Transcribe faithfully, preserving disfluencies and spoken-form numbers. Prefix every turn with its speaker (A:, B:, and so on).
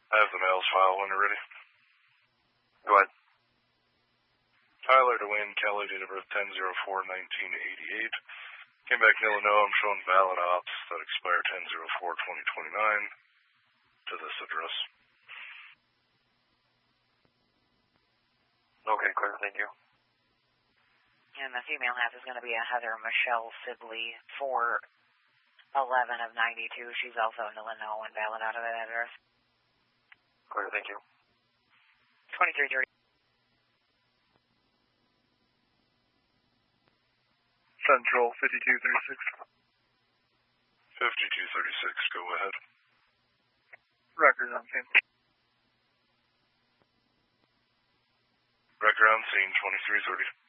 A: I have the mails file when you're ready.
B: Go ahead.
A: Tyler Dwayne Kelly, date of birth ten oh four nineteen eighty-eight. Came back in Illinois. I'm showing valid ops that expire ten oh four twenty twenty-nine to this address.
B: Okay, clear. Thank you.
C: And the female half is going to be a Heather Michelle Sibley, four eleven of ninety-two. She's also in Illinois and valid out of that address.
B: Clear. Thank you.
C: twenty-three thirty.
D: Central, fifty-two thirty-six.
A: fifty-two thirty-six, go ahead.
D: Record on scene.
A: Record on scene, twenty-three thirty.